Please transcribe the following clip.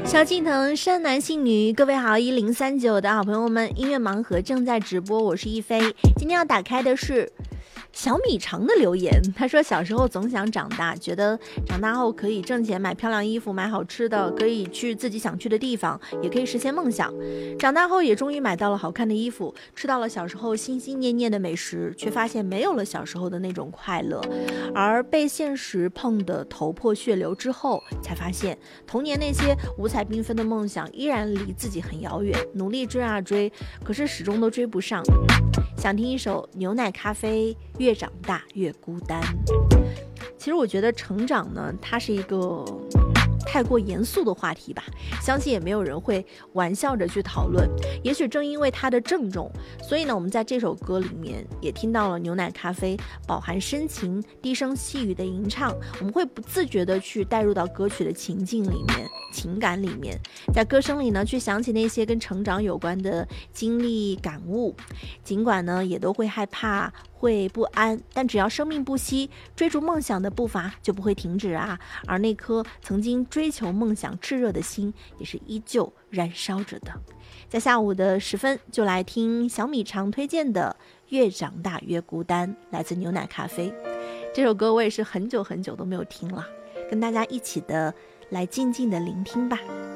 萧敬腾善男信女，各位好，1039的好朋友们，音乐盲盒正在直播，我是一飞。今天要打开的是小米肠的留言，他说小时候总想长大，觉得长大后可以挣钱买漂亮衣服，买好吃的，可以去自己想去的地方，也可以实现梦想。长大后也终于买到了好看的衣服，吃到了小时候心心念念的美食，却发现没有了小时候的那种快乐，而被现实碰得头破血流之后，才发现童年那些五彩缤纷的梦想依然离自己很遥远，努力追啊追，可是始终都追不上。想听一首牛奶咖啡，越长大越孤单。其实我觉得成长呢，它是一个太过严肃的话题吧，相信也没有人会玩笑着去讨论。也许正因为它的郑重，所以呢，我们在这首歌里面也听到了牛奶咖啡饱含深情、低声细语的吟唱，我们会不自觉的去带入到歌曲的情境里面、情感里面，在歌声里呢，去想起那些跟成长有关的经历感悟。尽管呢，也都会害怕，会不安，但只要生命不息，追逐梦想的步伐就不会停止啊！而那颗曾经追求梦想炽热的心，也是依旧燃烧着的。在下午的10分，就来听小米肠推荐的《越长大越孤单》，来自牛奶咖啡。这首歌我也是很久很久都没有听了，跟大家一起的来静静的聆听吧。